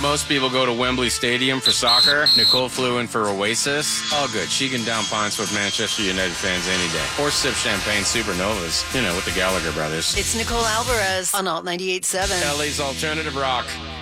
Most people go to Wembley Stadium for soccer. Nicole flew in for Oasis. All good. She can down pints with Manchester United fans any day. Or sip champagne supernovas, with the Gallagher brothers. It's Nicole Alvarez on Alt 98.7. LA's alternative rock.